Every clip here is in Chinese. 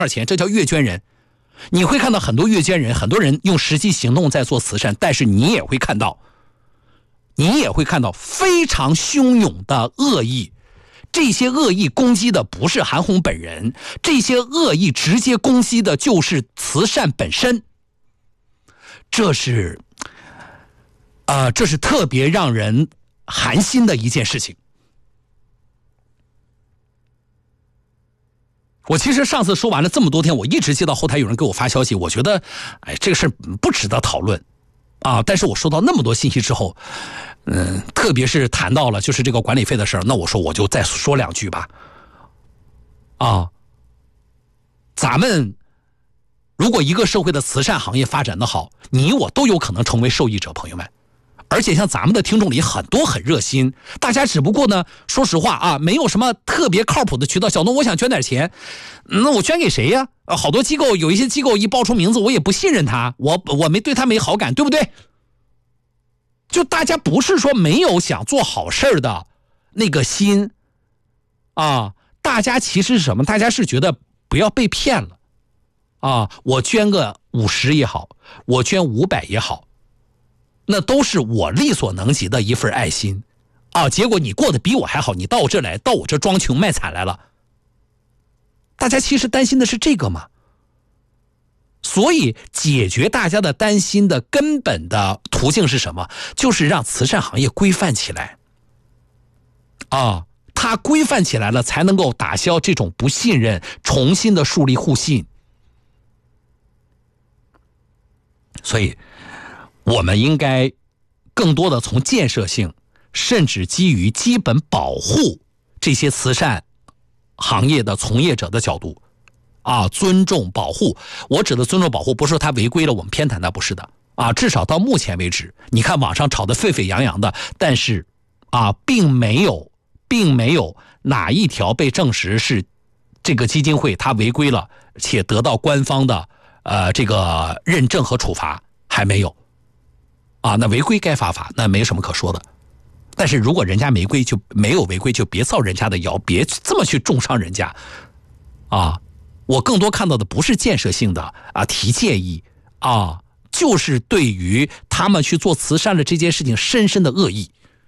钱，这叫月捐人。你会看到很多月捐人，很多人用实际行动在做慈善，但是你也会看到非常汹涌的恶意。这些恶意攻击的不是韩红本人，这些恶意直接攻击的就是慈善本身。这是特别让人寒心的一件事情。我其实上次说完了这么多天，我一直接到后台有人给我发消息，我觉得这个事不值得讨论但是我收到那么多信息之后，特别是谈到了就是这个管理费的事儿，那我说我就再说两句吧。咱们如果一个社会的慈善行业发展的好，你我都有可能成为受益者，朋友们。而且像咱们的听众里很多很热心，大家只不过呢，说实话没有什么特别靠谱的渠道。小东，我想捐点钱，那我捐给谁呀？好多机构，有一些机构一报出名字，我也不信任他，我没对他没好感，对不对？就大家不是说没有想做好事的那个心大家其实是什么？大家是觉得不要被骗了我捐个50也好，我捐500也好，那都是我力所能及的一份爱心结果你过得比我还好，你到我这来，到我这装穷卖惨来了。大家其实担心的是这个嘛。所以解决大家的担心的根本的途径是什么？就是让慈善行业规范起来它规范起来了，才能够打消这种不信任，重新的树立互信。所以我们应该更多的从建设性，甚至基于基本保护这些慈善行业的从业者的角度尊重保护。我指的尊重保护不是说他违规了我们偏袒他，不是的至少到目前为止，你看网上吵得沸沸扬扬的，但是并没有哪一条被证实是这个基金会他违规了且得到官方的这个认证和处罚，还没有那违规该罚罚，那没什么可说的。但是如果人家没有违规，就别造人家的谣，别这么去重伤人家我更多看到的不是建设性的提建议就是对于他们去做慈善的这件事情深深的恶意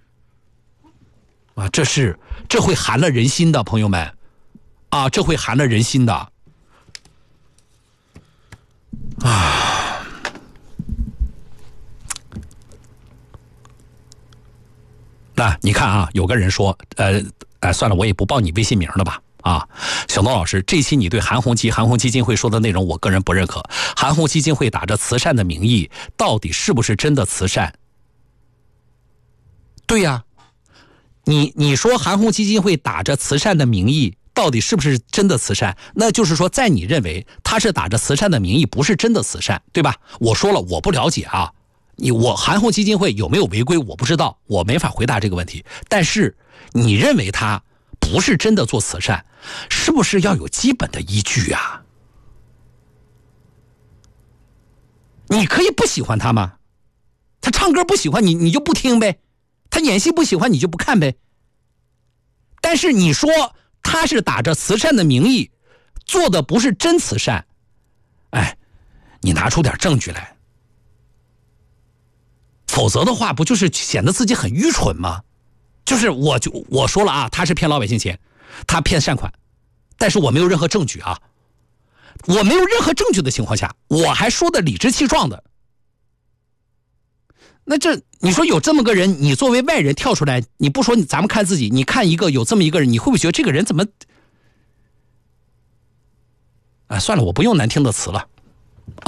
这会寒了人心的，朋友们这会寒了人心的那你看有个人说算了，我也不报你微信名了吧小东老师，这期你对韩红基金会说的内容我个人不认可。韩红基金会打着慈善的名义，到底是不是真的慈善？对呀，你说韩红基金会打着慈善的名义，到底是不是真的慈善？那就是说在你认为他是打着慈善的名义，不是真的慈善，对吧？我说了我不了解我韩红基金会有没有违规我不知道，我没法回答这个问题。但是你认为他不是真的做慈善，是不是要有基本的依据你可以不喜欢他吗？他唱歌不喜欢你就不听呗，他演戏不喜欢你就不看呗。但是你说他是打着慈善的名义做的不是真慈善，你拿出点证据来，否则的话不就是显得自己很愚蠢吗？就是我说了他是骗老百姓钱，他骗善款，但是我没有任何证据我没有任何证据的情况下，我还说的理直气壮的，那你说有这么个人，你作为外人跳出来，你不说咱们看自己，你看有这么一个人，你会不会觉得这个人怎么算了，我不用难听的词了